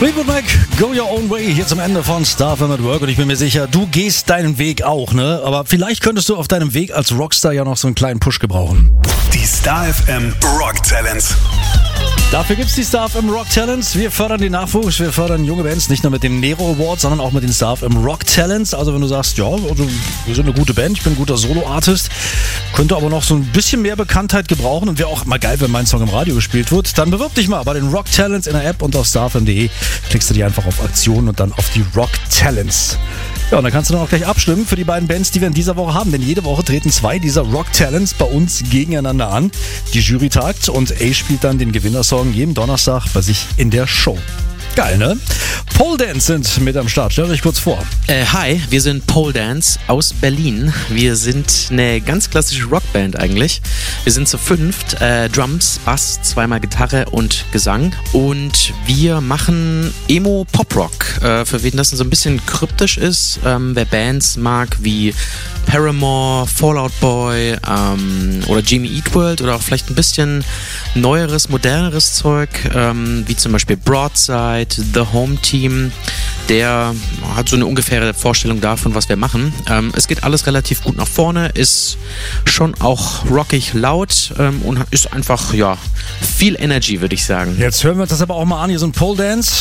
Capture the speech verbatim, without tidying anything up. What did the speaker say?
Fleetwood Mac, Go Your Own Way, hier zum Ende von Star F M at Work. Und ich bin mir sicher, du gehst deinen Weg auch, ne? Aber vielleicht könntest du auf deinem Weg als Rockstar ja noch so einen kleinen Push gebrauchen. Die Star F M Rock Talents. Dafür gibt's die Star F M Rock Talents. Wir fördern den Nachwuchs, wir fördern junge Bands, nicht nur mit dem Nero Award, sondern auch mit den Star F M Rock Talents. Also wenn du sagst, ja, also wir sind eine gute Band, ich bin ein guter Solo-Artist, könnte aber noch so ein bisschen mehr Bekanntheit gebrauchen und wäre auch mal geil, wenn mein Song im Radio gespielt wird, dann bewirb dich mal bei den Rock Talents in der App und auf star f m punkt d e. Klickst du dich einfach auf Aktionen und dann auf die Rock Talents. Ja, und dann kannst du dann auch gleich abstimmen für die beiden Bands, die wir in dieser Woche haben. Denn jede Woche treten zwei dieser Rock Talents bei uns gegeneinander an. Die Jury tagt und A spielt dann den Gewinnersong jeden Donnerstag bei sich in der Show. Geil, ne? Pole Dance sind mit am Start. Stellt euch kurz vor. Äh, hi, wir sind Pole Dance aus Berlin. Wir sind eine ganz klassische Rockband eigentlich. Wir sind zu fünft. Äh, Drums, Bass, zweimal Gitarre und Gesang. Und wir machen Emo-Pop-Rock. Äh, für wen das so ein bisschen kryptisch ist, ähm, wer Bands mag wie Paramore, Fall Out Boy ähm, oder Jimmy Eat World oder auch vielleicht ein bisschen neueres, moderneres Zeug, ähm, wie zum Beispiel Broadside, The Home Team, der hat so eine ungefähre Vorstellung davon, was wir machen. Ähm, es geht alles relativ gut nach vorne, ist schon auch rockig laut ähm, und ist einfach, ja, viel Energy, würde ich sagen. Jetzt hören wir uns das aber auch mal an. Hier sind Pole Dance